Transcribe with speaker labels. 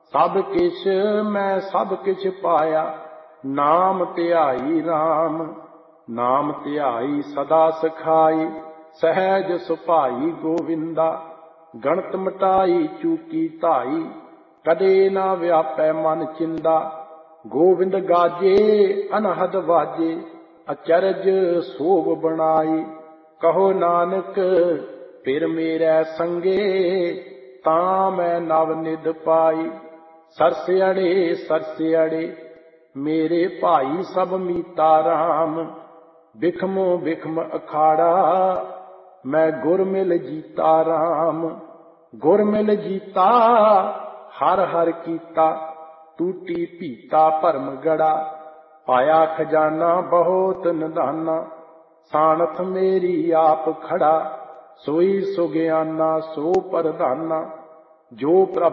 Speaker 1: सब किछ मैं सब किछ पाया, नाम ध्याई राम। नाम ध्याई सदा सखाई, सहज सुभाई गोविंदा। गणत मिटाई चूकी धाई, कदे ना व्यापै मन चिंदा। गोविंद गाजे अनहद वाजे, अचरज सोभ बनाई। कहो नानक फिर मेरे संगे, तां मैं नव निध पाई। सरसियड़े मेरे भाई सब मीता राम। बिखमो बिखम अखाड़ा, मैं गुर मिल जीता राम। गुर मिल जीता हर हर कीता, टूटी पीता भरम गड़ा। पाया खजाना बहुत निधाना, सानथ मेरी आप खड़ा। सोई सुगियाना सो प्रधाना, जो प्रभ